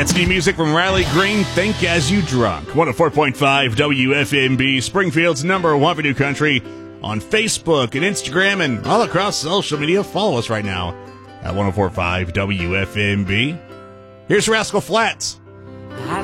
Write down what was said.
That's new music from Riley Green, Think As You Drunk. 104.5 WFMB, Springfield's number one for new country, on Facebook and Instagram and all across social media. Follow us right now at 104.5 WFMB. Here's Rascal Flatts.